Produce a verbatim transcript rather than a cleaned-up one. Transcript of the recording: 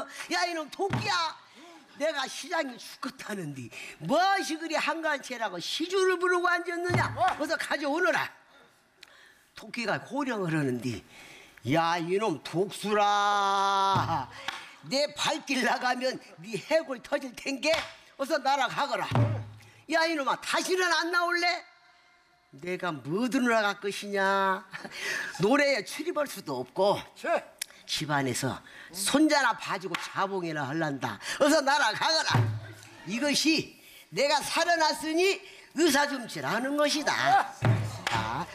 야 이놈 토끼야, 내가 시장에 죽겠다는데 무엇이 그리 한간채라고 시주를 부르고 앉았느냐. 어서 가져오너라. 토끼가 호령을 하는데, 야 이놈 독수라, 내 발길 나가면 네 해골 터질 텐게 어서 날아가거라. 야 이놈아, 다시는 안 나올래? 내가 뭐 들어갈 것이냐. 노래에 출입할 수도 없고 집안에서 손자나 봐주고 자봉이나 할란다. 어서 날아가거라. 이것이 내가 살아났으니 의사줌치라는 것이다. 자,